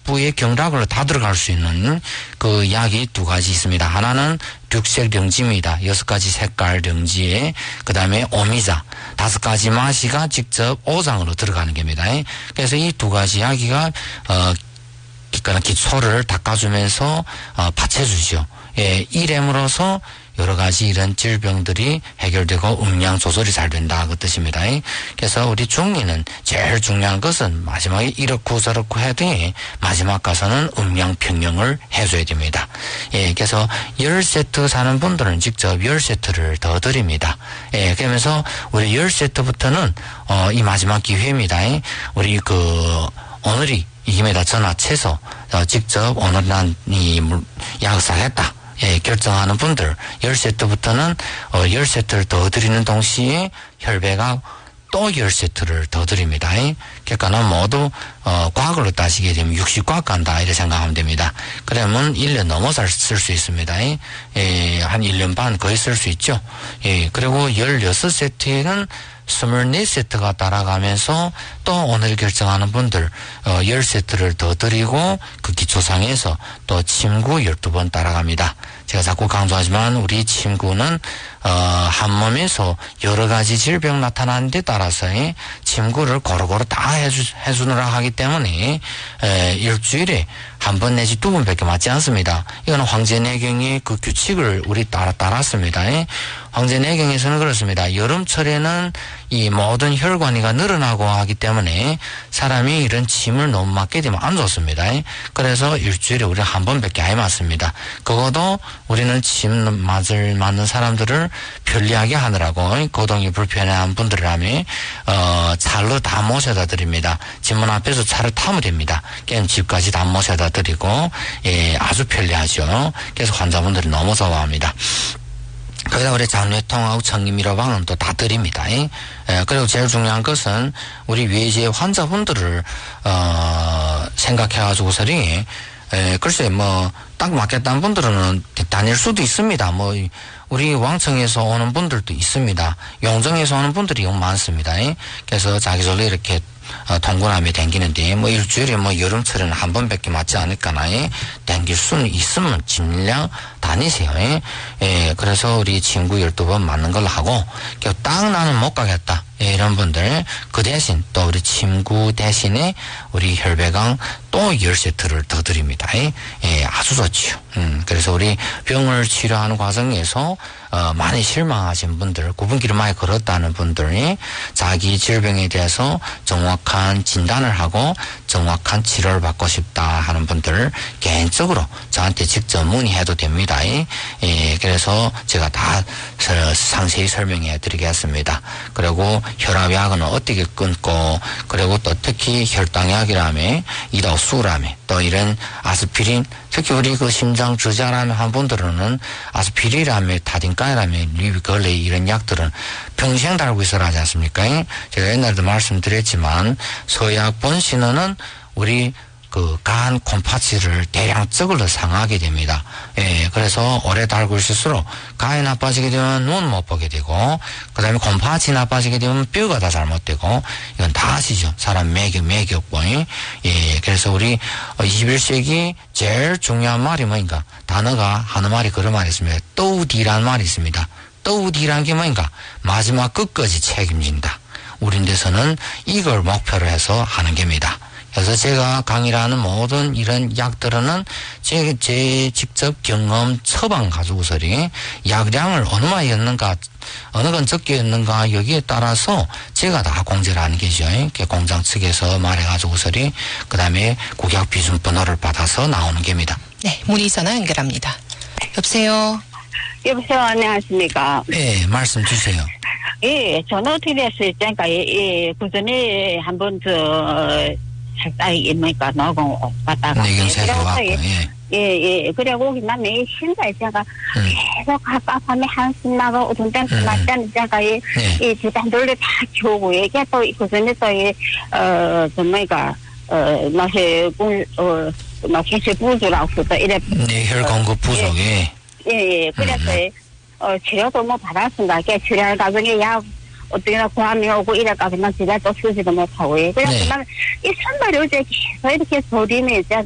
복부의 경락으로 다 들어갈 수 있는 그 약이 두 가지 있습니다. 하나는 륙색 령지입니다. 6가지 색깔 령지에 그다음에 오미자 5가지 마시가 직접 오장으로 들어가는 겁니다. 그래서 이 두 가지 약이가 기초를 닦아주면서 받쳐주죠. 예, 이램으로써 여러 가지 이런 질병들이 해결되고 음량 조절이 잘 된다 그 뜻입니다. 그래서 우리 중리는 제일 중요한 것은 마지막에 이렇고 저렇고 해도 마지막 가서는 음량 평형을 해줘야 됩니다. 예, 그래서 10세트 사는 분들은 직접 10세트를 더 드립니다. 예, 그러면서 우리 10세트부터는 이 마지막 기회입니다. 우리 오늘이 이김에다 전화쳐서 직접 오늘 난 이 약을 사겠다. 예, 결정하는 분들 10세트부터는 10세트를 더 드리는 동시에 혈배가 또 10세트를 더 드립니다. 그러니까는 모두 과학으로 따지게 되면 60과학 간다 이렇게 생각하면 됩니다. 그러면 1년 넘어서 쓸 수 있습니다. 예, 한 1년 반 거의 쓸 수 있죠. 예, 그리고 16세트에는 24세트가 따라가면서 또 오늘 결정하는 분들 10세트를 더 드리고 그 기초상에서 또 침구 12번 따라갑니다. 제가 자꾸 강조하지만 우리 침구는 한 몸에서 여러 가지 질병 나타나는 데 따라서 침구를 고루고루 다 해주느라 하기 때문에 일주일에 한 번 내지 두 번밖에 맞지 않습니다. 이거는 황제내경의 그 규칙을 우리 따랐습니다. 황제내경에서는 그렇습니다. 여름철에는 이 모든 혈관이가 늘어나고 하기 때문에 사람이 이런 침을 너무 맞게 되면 안 좋습니다. 그래서 일주일에 우리 한 번밖에 안 맞습니다. 그것도 우리는 침 맞는 사람들을 편리하게 하느라고 거동이 불편한 분들이라면 차로 다 모셔다 드립니다. 집문 앞에서 차를 타면 됩니다. 그냥 집까지 다 모셔다 드리고 예, 아주 편리하죠. 그래서 환자분들이 너무 좋아합니다. 거기다 우리 장뇌통하고 청기미로방은 또 다 드립니다. 그리고 제일 중요한 것은 우리 외제 환자분들을 생각해가지고서리 글쎄 딱 맞겠다는 분들은 다닐 수도 있습니다. 우리 왕청에서 오는 분들도 있습니다. 용정에서 오는 분들이 많습니다. 그래서 자기절로 이렇게 동그라미 댕기는데 일주일에 여름철에는 한 번밖에 맞지 않을까나 댕길 수는 있으면尽量다니세요. 예, 그래서 우리 친구 12번 맞는 걸로 하고 딱 나는 못 가겠다. 예, 이런 분들 그 대신 또 우리 친구 대신에 우리 혈배강 또 10세트를 더 드립니다. 예, 아주 좋죠. 그래서 우리 병을 치료하는 과정에서 많이 실망하신 분들, 구분기를 많이 걸었다는 분들이 자기 질병에 대해서 정확한 진단을 하고 정확한 치료를 받고 싶다 하는 분들 개인적으로 저한테 직접 문의해도 됩니다. 예, 그래서 제가 다 상세히 설명해 드리겠습니다. 그리고 혈압약은 어떻게 끊고 그리고 또 특히 혈당약이라며 이도수라며 또 이런 아스피린 특히 우리 그 심장 저자라는 한 분들은 아스피린이라며 타딘가이라며 리비걸레 이런 약들은 평생 달고 있어야 하지 않습니까? 제가 옛날에도 말씀드렸지만 서약 본신은 우리 간 콤파치를 대량적으로 상하게 됩니다. 예, 그래서 오래 달고 있을수록 간이 나빠지게 되면 눈 못 보게 되고, 그 다음에 콤파치 나빠지게 되면 뼈가 다 잘못되고, 이건 다 아시죠? 사람 매격고, 예, 그래서 우리 21세기 제일 중요한 말이 뭐인가? 단어가 하는 말이 그런 말이 있습니다. 또우디라는 말이 있습니다. 또우디라는 게 뭐인가? 마지막 끝까지 책임진다. 우린 데서는 이걸 목표로 해서 하는 겁니다. 그래서 제가 강의하는 모든 이런 약들은 제 직접 경험 처방 가지고서리 약량을 어느 마이였는가 어느 건 적게였는가 여기에 따라서 제가 다 공제를 하는 게죠. 공장 측에서 말해가지고서리 그 다음에 국약 비준 번호를 받아서 나오는 겁니다. 네, 문의 전화 연결합니다. 여보세요. 여보세요, 안녕하십니까? 네, 말씀 주세요. 예, 전화 드렸을 때니까 그 전에 한번 색깔이 뭡니까 녹음 받다가 내경색이 왔고 예. 그래고 오기만 매일 신사에 제가 계속 갑갑하면 한숨 나고 어떤 때는 맞다는 제가 이 집안들을 다 키우고 이게 또 그 전에 또 뭡니까 나세 나세 부주라고 또 이래 혈 공급 부족이 예. 그래서 치료도 받았습니다. 치료할 과정에 약 어떻게나 고함이 오고 이래가 그냥 집에 또 쓰지도 못하고 그래서 나는 이 선발이 어제 계속 이렇게 소리는 이제